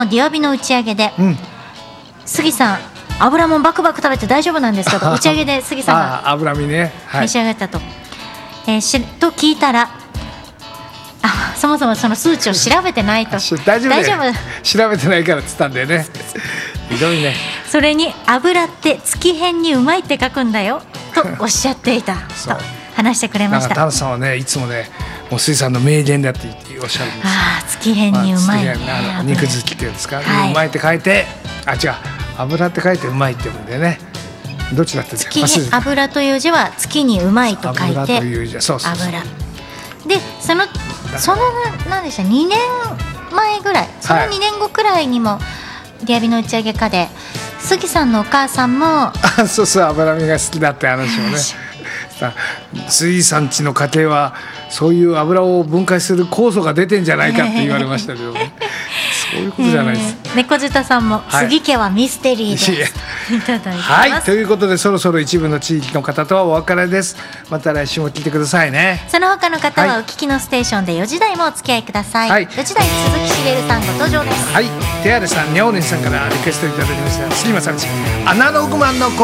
ディアビの打ち上げで、杉さん油もんバクバク食べて大丈夫なんですかと打ち上げで杉さんが脂身ね、 召し上がったと、と聞いたら、そもそもその数値を調べてないと大丈夫調べてないからっつったんだよねひどいね。 それに油って月変にうまいって書くんだよとおっしゃっていたと話してくれました。 タンさんはねいつもねもう水産の名言だっておっしゃるんです。 月変にうまい、 肉好きっていうんですか、うまいって書いて違う油って書いてうまいって言うんだよね。どっちだったっけ。 油という字は月にうまいと書いて油という字、そう油でその何でした2年前ぐらい、その2年後くらいにもディアビの打ち上げかで杉さんのお母さんもそう脂身が好きだって話をね杉さん家の家庭はそういう油を分解する酵素が出てんじゃないかって言われましたけどねそういうことじゃないです。 猫舌さんも、杉家はミステリーですいただいてます。 はい、ということでそろそろ一部の地域の方とはお別れです。また来週も聞いてくださいね。 その他の方はお聞きのステーションで4時台もお付き合いください。4時台鈴木しげるさんご登場です。 はい、手荒さんにゃおねんさんからリクエストいただきました杉間さんちアナログマンの